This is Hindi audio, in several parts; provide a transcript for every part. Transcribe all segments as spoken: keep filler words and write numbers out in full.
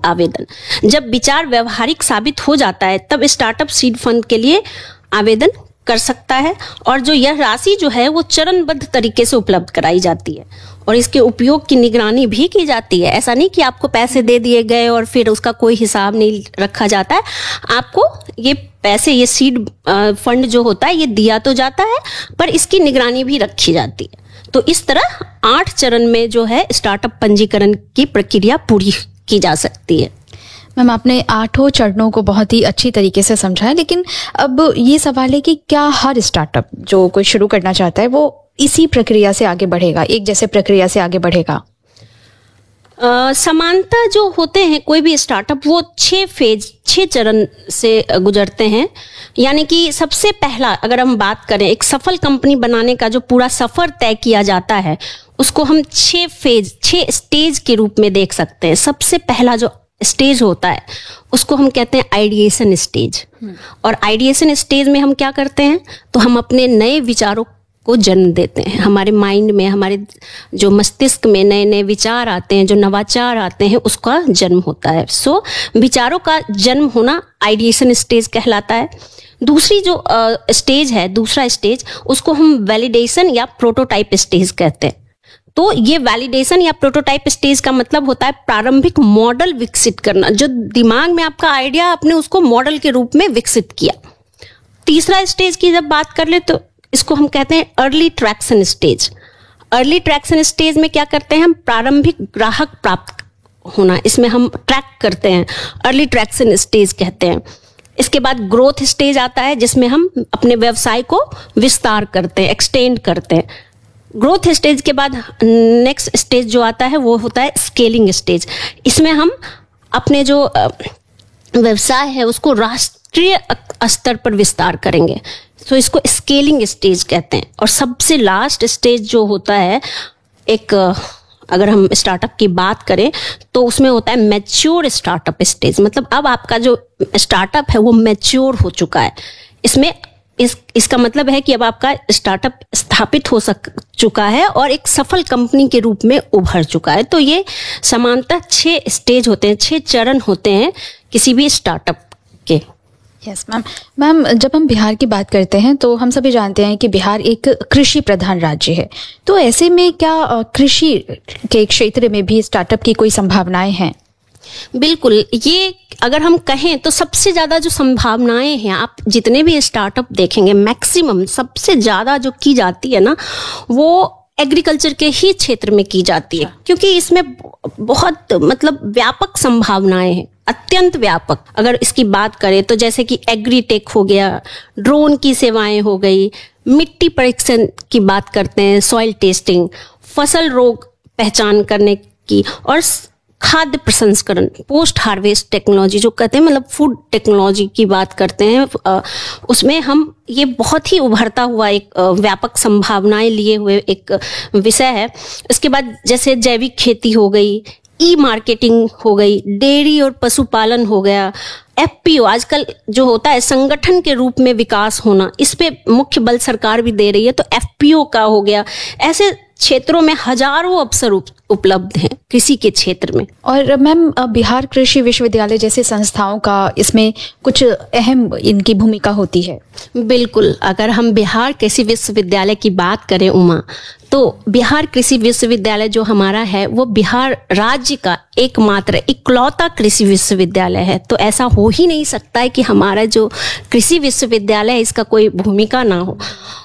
आवेदन। जब विचार व्यवहारिक साबित हो जाता है तब स्टार्टअप सीड फंड के लिए आवेदन कर सकता है, और जो यह राशि जो है वो चरणबद्ध तरीके से उपलब्ध कराई जाती है और इसके उपयोग की निगरानी भी की जाती है। ऐसा नहीं कि आपको पैसे दे दिए गए और फिर उसका कोई हिसाब नहीं रखा जाता है। आपको ये पैसे, ये सीड फंड जो होता है ये दिया तो जाता है, पर इसकी निगरानी भी रखी जाती है। तो इस तरह आठ चरण में जो है स्टार्टअप पंजीकरण की प्रक्रिया पूरी की जा सकती है। मैम, आपने आठों चरणों को बहुत ही अच्छी तरीके से समझाया, लेकिन अब ये सवाल है कि क्या हर स्टार्टअप जो कोई शुरू करना चाहता है वो इसी प्रक्रिया से आगे बढ़ेगा, एक जैसे प्रक्रिया से आगे बढ़ेगा? Uh, समानता जो होते हैं कोई भी स्टार्टअप वो छह फेज छह चरण से गुजरते हैं। यानी कि सबसे पहला अगर हम बात करें, एक सफल कंपनी बनाने का जो पूरा सफर तय किया जाता है उसको हम छह फेज छह स्टेज के रूप में देख सकते हैं। सबसे पहला जो स्टेज होता है उसको हम कहते हैं आइडिएशन स्टेज। और आइडिएशन स्टेज में हम क्या करते हैं, तो हम अपने नए विचारों को जन्म देते हैं। हमारे माइंड में, हमारे जो मस्तिष्क में नए नए विचार आते हैं, जो नवाचार आते हैं, उसका जन्म होता है। सो विचारों का जन्म होना आइडिएशन स्टेज कहलाता है। दूसरी जो स्टेज है, दूसरा स्टेज, उसको हम वैलिडेशन या प्रोटोटाइप स्टेज कहते हैं। तो ये वैलिडेशन या प्रोटोटाइप स्टेज का मतलब होता है प्रारंभिक मॉडल विकसित करना। जो दिमाग में आपका आइडिया, आपने उसको मॉडल के रूप में विकसित किया। तीसरा स्टेज की जब बात कर ले तो इसको हम कहते हैं early traction stage. Early traction stage में क्या करते हैं हम, प्रारंभिक ग्राहक प्राप्त होना, इसमें हम ट्रैक करते हैं, अर्ली ट्रैक्शन स्टेज कहते हैं। इसके बाद ग्रोथ स्टेज आता है जिसमें हम अपने व्यवसाय को विस्तार करते हैं, एक्सटेंड करते हैं। ग्रोथ स्टेज के बाद नेक्स्ट स्टेज जो आता है वो होता है स्केलिंग स्टेज। इसमें हम अपने जो व्यवसाय है उसको राष्ट्रीय स्तर पर विस्तार करेंगे, तो इसको स्केलिंग स्टेज कहते हैं। और सबसे लास्ट स्टेज जो होता है, एक अगर हम स्टार्टअप की बात करें तो उसमें होता है मैच्योर स्टार्टअप स्टेज। मतलब अब आपका जो स्टार्टअप है वो मैच्योर हो चुका है। इसमें इस इसका मतलब है कि अब आपका स्टार्टअप स्थापित हो सक चुका है और एक सफल कंपनी के रूप में उभर चुका है। तो ये समानतः छह स्टेज होते हैं, छह चरण होते हैं किसी भी स्टार्टअप के। Yes ma'am. मैम, जब हम बिहार की बात करते हैं तो हम सभी जानते हैं कि बिहार एक कृषि प्रधान राज्य है। तो ऐसे में क्या कृषि के क्षेत्र में भी स्टार्टअप की कोई संभावनाएं हैं? बिल्कुल, ये अगर हम कहें तो सबसे ज्यादा जो संभावनाएं हैं, आप जितने भी स्टार्टअप देखेंगे मैक्सिमम सबसे ज्यादा जो की जाती है ना वो एग्रीकल्चर के ही क्षेत्र में की जाती है, क्योंकि इसमें बहुत मतलब व्यापक संभावनाएं हैं, अत्यंत व्यापक। अगर इसकी बात करें तो जैसे कि एग्रीटेक हो गया, ड्रोन की सेवाएं हो गई, मिट्टी परीक्षण की बात करते हैं, सॉइल टेस्टिंग, फसल रोग पहचान करने की, और खाद्य प्रसंस्करण, पोस्ट हार्वेस्ट टेक्नोलॉजी जो कहते हैं, मतलब फूड टेक्नोलॉजी की बात करते हैं। उसमें हम ये बहुत ही उभरता हुआ एक व्यापक संभावनाएं लिए हुए एक विषय है। इसके बाद जैसे जैविक खेती हो गई, ई मार्केटिंग हो गई, डेयरी और पशुपालन हो गया, एफपीओ आजकल जो होता है संगठन के रूप में विकास होना, इस पे मुख्य बल सरकार भी दे रही है, तो एफपीओ का हो गया। ऐसे क्षेत्रों में हजारों अवसर उपलब्ध हैं कृषि के क्षेत्र में। और मैम, बिहार कृषि विश्वविद्यालय जैसे संस्थाओं का इसमें कुछ अहम इनकी भूमिका होती है? बिल्कुल, अगर हम बिहार कृषि विश्वविद्यालय की बात करें उमा, तो बिहार कृषि विश्वविद्यालय जो हमारा है वो बिहार राज्य का एकमात्र इकलौता कृषि विश्वविद्यालय है। तो ऐसा हो ही नहीं सकता है कि हमारा जो कृषि विश्वविद्यालय है इसका कोई भूमिका ना हो,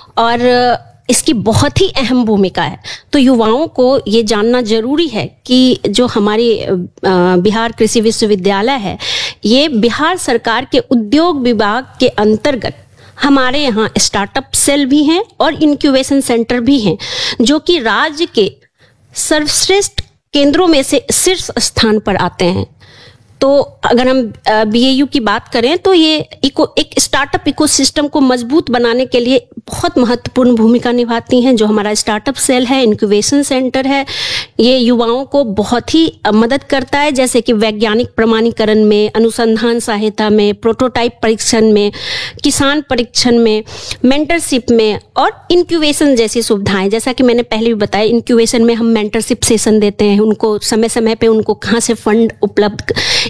और इसकी बहुत ही अहम भूमिका है। तो युवाओं को ये जानना जरूरी है कि जो हमारी बिहार कृषि विश्वविद्यालय है ये बिहार सरकार के उद्योग विभाग के अंतर्गत हमारे यहाँ स्टार्टअप सेल भी हैं और इंक्यूबेशन सेंटर भी हैं, जो कि राज्य के सर्वश्रेष्ठ केंद्रों में से शीर्ष स्थान पर आते हैं। तो अगर हम बीएयू की बात करें तो ये इको एक स्टार्टअप इकोसिस्टम को मजबूत बनाने के लिए बहुत महत्वपूर्ण भूमिका निभाती हैं। जो हमारा स्टार्टअप सेल है, इंक्यूबेशन सेंटर है, ये युवाओं को बहुत ही मदद करता है, जैसे कि वैज्ञानिक प्रमाणीकरण में, अनुसंधान सहायता में, प्रोटोटाइप परीक्षण में, किसान परीक्षण में, मेंटरशिप में, और इंक्यूबेशन जैसी सुविधाएं। जैसा कि मैंने पहले भी बताया, इंक्यूबेशन में हम मेंटरशिप सेशन देते हैं उनको, समय समय पे उनको कहाँ से फंड उपलब्ध